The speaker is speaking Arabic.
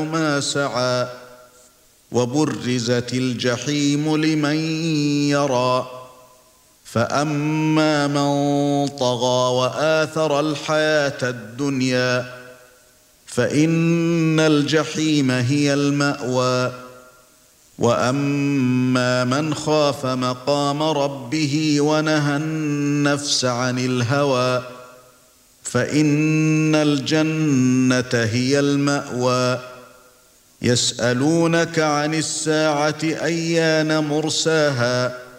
ما سعى وبرزت الجحيم لمن يرى فأما من طغى وآثر الحياة الدنيا فإن الجحيم هي المأوى وأما من خاف مقام ربه ونهى النفس عن الهوى فإن الجنة هي المأوى يسألونك عن الساعة أيان مرساها